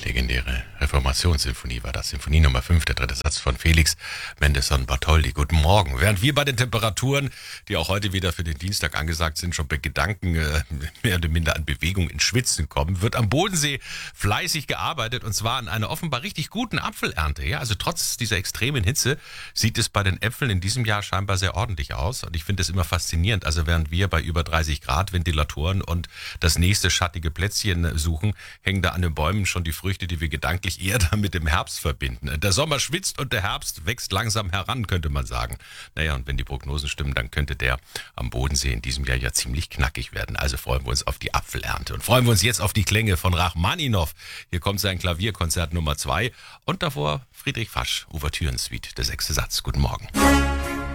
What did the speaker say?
Legendäre Reformationssinfonie war das. Sinfonie Nummer 5, der dritte Satz von Felix Mendelssohn Bartholdy. Guten Morgen. Während wir bei den Temperaturen, die auch heute wieder für den Dienstag angesagt sind, schon bei Gedanken mehr oder minder an Bewegung ins Schwitzen kommen, wird am Bodensee fleißig gearbeitet, und zwar an einer offenbar richtig guten Apfelernte. Ja, also trotz dieser extremen Hitze sieht es bei den Äpfeln in diesem Jahr scheinbar sehr ordentlich aus, und ich finde es immer faszinierend. Also während wir bei über 30 Grad Ventilatoren und das nächste schattige Plätzchen suchen, hängen da an den Bäumen schon die Früchte, die wir gedanklich eher mit dem Herbst verbinden. Der Sommer schwitzt und der Herbst wächst langsam heran, könnte man sagen. Naja, und wenn die Prognosen stimmen, dann könnte der am Bodensee in diesem Jahr ja ziemlich knackig werden. Also freuen wir uns auf die Apfelernte und freuen wir uns jetzt auf die Klänge von Rachmaninow. Hier kommt sein Klavierkonzert Nummer 2 und davor Friedrich Fasch, Ouvertüren-Suite, der 6. Satz. Guten Morgen.